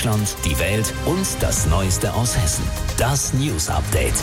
Deutschland, die Welt und das Neueste aus Hessen. Das News Update.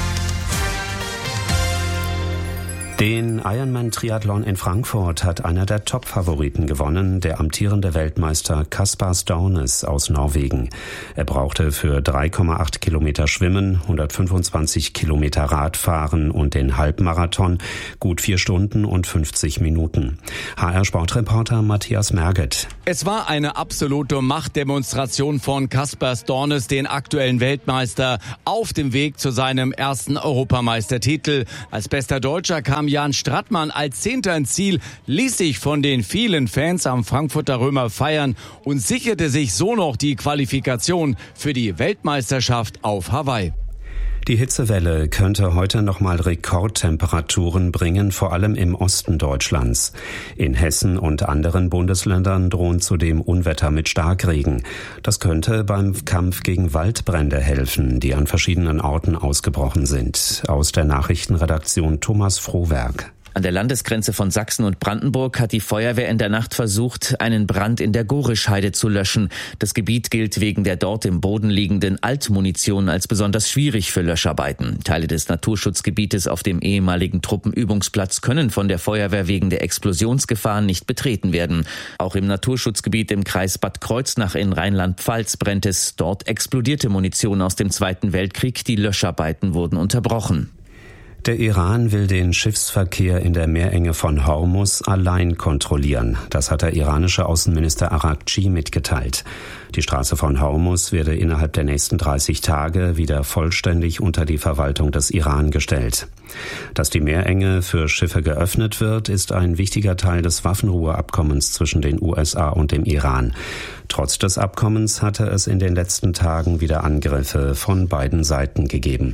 Den Ironman-Triathlon in Frankfurt hat einer der Top-Favoriten gewonnen, der amtierende Weltmeister Caspar Stornes aus Norwegen. Er brauchte für 3,8 Kilometer Schwimmen, 125 Kilometer Radfahren und den Halbmarathon gut 4 Stunden und 50 Minuten. HR-Sportreporter Matthias Merget. Es war eine absolute Machtdemonstration von Caspar Stornes, den aktuellen Weltmeister, auf dem Weg zu seinem ersten Europameistertitel. Als bester Deutscher kam Jan Strattmann als 10. ins Ziel, ließ sich von den vielen Fans am Frankfurter Römer feiern und sicherte sich so noch die Qualifikation für die Weltmeisterschaft auf Hawaii. Die Hitzewelle könnte heute nochmal Rekordtemperaturen bringen, vor allem im Osten Deutschlands. In Hessen und anderen Bundesländern drohen zudem Unwetter mit Starkregen. Das könnte beim Kampf gegen Waldbrände helfen, die an verschiedenen Orten ausgebrochen sind. Aus der Nachrichtenredaktion Thomas Frohwerk. An der Landesgrenze von Sachsen und Brandenburg hat die Feuerwehr in der Nacht versucht, einen Brand in der Gorischheide zu löschen. Das Gebiet gilt wegen der dort im Boden liegenden Altmunition als besonders schwierig für Löscharbeiten. Teile des Naturschutzgebietes auf dem ehemaligen Truppenübungsplatz können von der Feuerwehr wegen der Explosionsgefahren nicht betreten werden. Auch im Naturschutzgebiet im Kreis Bad Kreuznach in Rheinland-Pfalz brennt es. Dort explodierte Munition aus dem Zweiten Weltkrieg. Die Löscharbeiten wurden unterbrochen. Der Iran will den Schiffsverkehr in der Meerenge von Hormuz allein kontrollieren. Das hat der iranische Außenminister Araghchi mitgeteilt. Die Straße von Hormuz werde innerhalb der nächsten 30 Tage wieder vollständig unter die Verwaltung des Iran gestellt. Dass die Meerenge für Schiffe geöffnet wird, ist ein wichtiger Teil des Waffenruheabkommens zwischen den USA und dem Iran. Trotz des Abkommens hatte es in den letzten Tagen wieder Angriffe von beiden Seiten gegeben.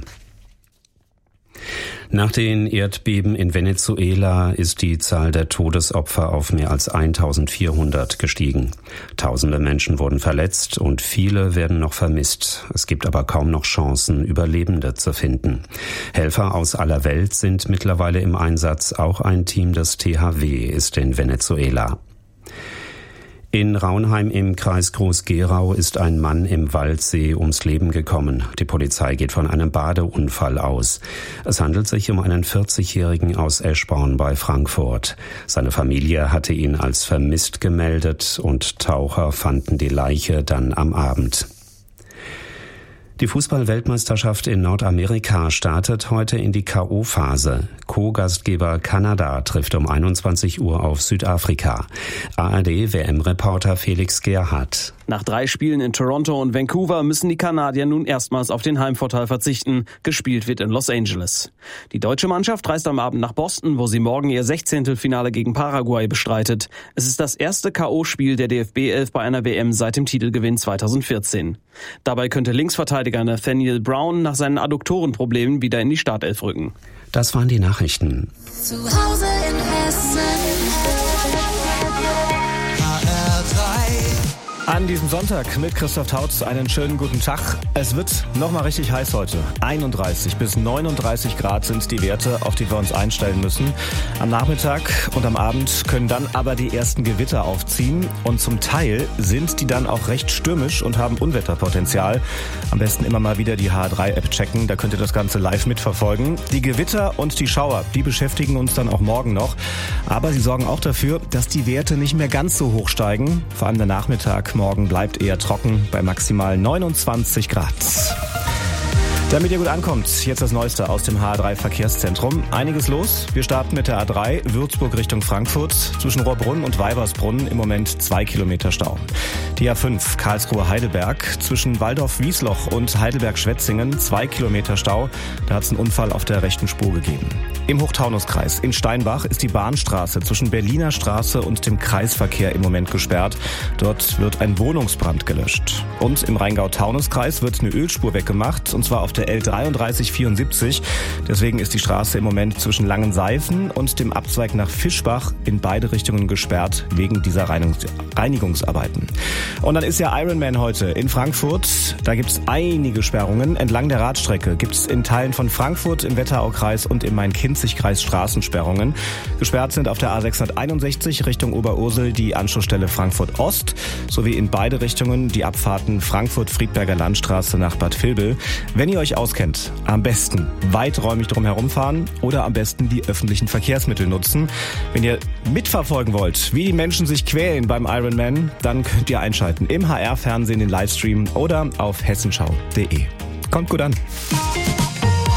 Nach den Erdbeben in Venezuela ist die Zahl der Todesopfer auf mehr als 1400 gestiegen. Tausende Menschen wurden verletzt und viele werden noch vermisst. Es gibt aber kaum noch Chancen, Überlebende zu finden. Helfer aus aller Welt sind mittlerweile im Einsatz. Auch ein Team des THW ist in Venezuela. In Raunheim im Kreis Groß-Gerau ist ein Mann im Waldsee ums Leben gekommen. Die Polizei geht von einem Badeunfall aus. Es handelt sich um einen 40-Jährigen aus Eschborn bei Frankfurt. Seine Familie hatte ihn als vermisst gemeldet und Taucher fanden die Leiche dann am Abend. Die Fußball-Weltmeisterschaft in Nordamerika startet heute in die K.O.-Phase. Co-Gastgeber Kanada trifft um 21 Uhr auf Südafrika. ARD-WM-Reporter Felix Gerhardt. Nach 3 Spielen in Toronto und Vancouver müssen die Kanadier nun erstmals auf den Heimvorteil verzichten. Gespielt wird in Los Angeles. Die deutsche Mannschaft reist am Abend nach Boston, wo sie morgen ihr 16. Finale gegen Paraguay bestreitet. Es ist das erste K.O.-Spiel der DFB-11 bei einer WM seit dem Titelgewinn 2014. Dabei könnte Linksverteidiger Nathaniel Brown nach seinen Adduktorenproblemen wieder in die Startelf rücken. Das waren die Nachrichten. Zu Hause in Hessen. An diesem Sonntag mit Christoph Tautz einen schönen guten Tag. Es wird nochmal richtig heiß heute. 31 bis 39 Grad sind die Werte, auf die wir uns einstellen müssen. Am Nachmittag und am Abend können dann aber die ersten Gewitter aufziehen. Und zum Teil sind die dann auch recht stürmisch und haben Unwetterpotenzial. Am besten immer mal wieder die HR3-App checken, da könnt ihr das Ganze live mitverfolgen. Die Gewitter und die Schauer, die beschäftigen uns dann auch morgen noch. Aber sie sorgen auch dafür, dass die Werte nicht mehr ganz so hoch steigen. Vor allem der Nachmittag morgen bleibt eher trocken bei maximal 29 Grad. Damit ihr gut ankommt, jetzt das Neueste aus dem HR3 Verkehrszentrum. Einiges los. Wir starten mit der A3 Würzburg Richtung Frankfurt. Zwischen Rohrbrunn und Weibersbrunn im Moment 2 Kilometer Stau. Die A5 Karlsruhe-Heidelberg zwischen Waldorf-Wiesloch und Heidelberg-Schwetzingen 2 Kilometer Stau. Da hat es einen Unfall auf der rechten Spur gegeben. Im Hochtaunuskreis in Steinbach ist die Bahnstraße zwischen Berliner Straße und dem Kreisverkehr im Moment gesperrt. Dort wird ein Wohnungsbrand gelöscht. Und im Rheingau-Taunus-Kreis wird eine Ölspur weggemacht, und zwar auf der RTL 3374. Deswegen ist die Straße im Moment zwischen Langenseifen und dem Abzweig nach Fischbach in beide Richtungen gesperrt wegen dieser Reinigungsarbeiten. Und dann ist ja Ironman heute in Frankfurt. Da gibt's einige Sperrungen. Entlang der Radstrecke gibt's in Teilen von Frankfurt im Wetteraukreis und im Main-Kinzig-Kreis Straßensperrungen. Gesperrt sind auf der A661 Richtung Oberursel die Anschlussstelle Frankfurt Ost sowie in beide Richtungen die Abfahrten Frankfurt-Friedberger Landstraße nach Bad Vilbel. Wenn ihr euch auskennt, am besten weiträumig drum herumfahren oder am besten die öffentlichen Verkehrsmittel nutzen. Wenn ihr mitverfolgen wollt, wie die Menschen sich quälen beim Ironman, dann könnt ihr einschalten im HR-Fernsehen, den Livestream oder auf hessenschau.de. Kommt gut an.